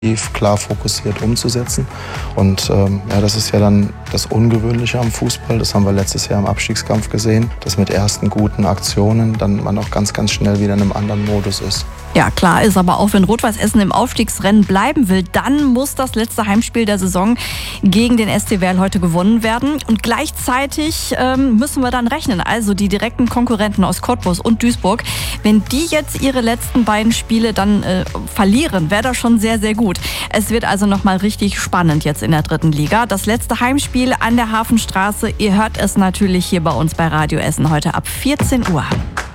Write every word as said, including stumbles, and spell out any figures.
klar fokussiert umzusetzen. Und ähm, ja, das ist ja dann das Ungewöhnliche am Fußball. Das haben wir letztes Jahr im Abstiegskampf gesehen, dass mit ersten guten Aktionen dann man auch ganz, ganz schnell wieder in einem anderen Modus ist. Ja, klar ist aber auch, wenn Rot-Weiß Essen im Aufstiegsrennen bleiben will, dann muss das letzte Heimspiel der Saison gegen den S C Werl heute gewonnen werden. Und gleichzeitig ähm, müssen wir dann rechnen, also die direkten Konkurrenten aus Cottbus und Duisburg, wenn die jetzt ihre letzten beiden Spiele dann äh, verlieren, wäre das schon sehr, sehr gut. Es wird also nochmal richtig spannend jetzt in der dritten Liga. Das letzte Heimspiel an der Hafenstraße, ihr hört es natürlich hier bei uns bei Radio Essen heute ab vierzehn Uhr.